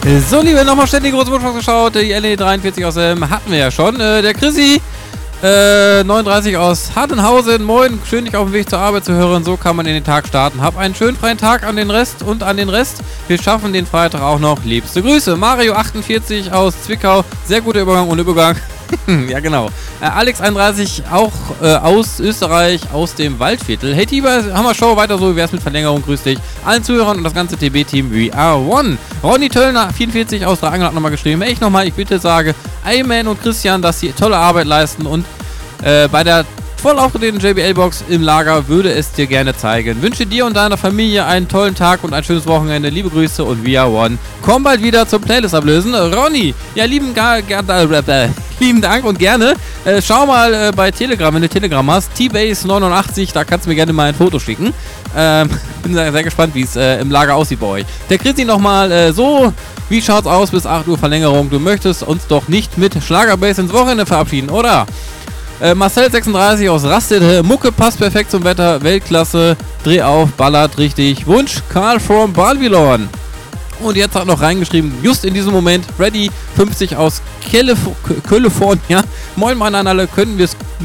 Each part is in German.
So, liebe, nochmal ständig große Wunschbox geschaut. Die LE43 aus hatten wir ja schon. Der Chrissy, 39 aus Hartenhausen. Moin, schön, dich auf dem Weg zur Arbeit zu hören. So kann man in den Tag starten. Hab einen schönen freien Tag an den Rest und an den Rest. Wir schaffen den Freitag auch noch. Liebste Grüße. Mario, 48 aus Zwickau. Sehr guter Übergang und Übergang. Ja, genau. Alex, 31, auch aus Österreich, aus dem Waldviertel. Hey, Tiber, Hammer-Show, weiter so, wie wär's mit Verlängerung? Grüß dich. Allen Zuhörern und das ganze TB-Team, we are one. Ronny Töllner, 44, aus der Angel, hat nochmal geschrieben. Hey, ich nochmal, ich bitte sage, Ayman und Christian, dass sie tolle Arbeit leisten und bei der voll aufgedrehten JBL-Box im Lager würde es dir gerne zeigen. Wünsche dir und deiner Familie einen tollen Tag und ein schönes Wochenende. Liebe Grüße und we are one. Komm bald wieder zum Playlist ablösen. Ronny, ja, lieben Dank und gerne. Schau mal bei Telegram, wenn du Telegram hast. T-Base89, da kannst du mir gerne mal ein Foto schicken. Bin sehr gespannt, wie es im Lager aussieht bei euch. Der Christi nochmal so, wie schaut's aus bis 8 Uhr Verlängerung? Du möchtest uns doch nicht mit Schlagerbase ins Wochenende verabschieden, oder? Marcel 36 aus Rastet, Mucke passt perfekt zum Wetter, Weltklasse, Dreh auf, ballert richtig. Wunsch, Karl from Babylon. Und jetzt hat noch reingeschrieben, just in diesem Moment, Freddy 50 aus California. Moin Mann an alle, könnten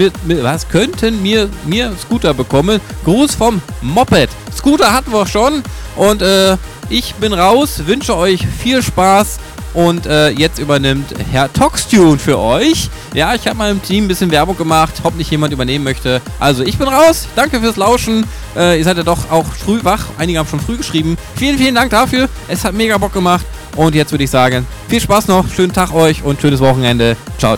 mir Scooter bekommen? Gruß vom Moped. Scooter hatten wir schon und ich bin raus, wünsche euch viel Spaß. Und jetzt übernimmt Herr Toxtune für euch. Ja, ich habe meinem Team ein bisschen Werbung gemacht. Hoffentlich jemand übernehmen möchte. Also, ich bin raus. Danke fürs Lauschen. Ihr seid ja doch auch früh wach. Einige haben schon früh geschrieben. Vielen, vielen Dank dafür. Es hat mega Bock gemacht. Und jetzt würde ich sagen, viel Spaß noch. Schönen Tag euch und schönes Wochenende. Ciao.